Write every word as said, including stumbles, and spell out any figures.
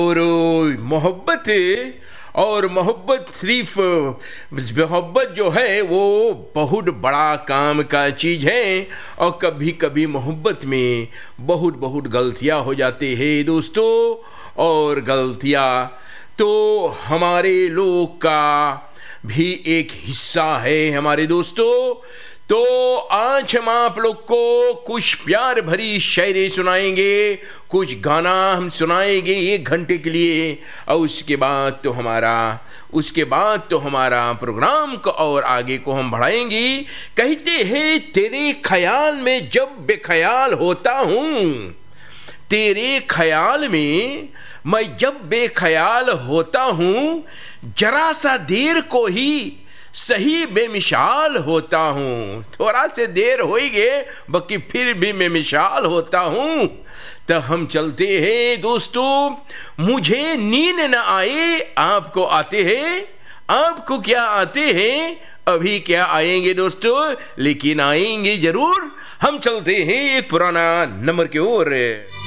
और मोहब्बत और मोहब्बत सिर्फ मोहब्बत जो है वो बहुत बड़ा काम का चीज़ है। और कभी कभी मोहब्बत में बहुत बहुत गलतियां हो जाती है दोस्तों। और गलतियां तो हमारे लोग का भी एक हिस्सा है हमारे दोस्तों। तो आज हम आप लोग को कुछ प्यार भरी शायरी सुनाएंगे, कुछ गाना हम सुनाएंगे एक घंटे के लिए। और उसके बाद तो हमारा उसके बाद तो हमारा प्रोग्राम को और आगे को हम बढ़ाएंगे। कहते हैं तेरे ख्याल में जब बेख्याल होता हूँ, तेरे ख्याल में मैं जब बेख्याल होता हूँ, जरा सा देर को ही सही बेमिसाल होता हूँ। थोड़ा से देर हो ही गए, बाकी फिर भी मैं मिसाल होता हूँ। तो हम चलते हैं दोस्तों। मुझे नींद न आए, आपको आते हैं? आपको क्या आते हैं? अभी क्या आएंगे दोस्तों, लेकिन आएंगे जरूर। हम चलते हैं एक पुराना नंबर की ओर।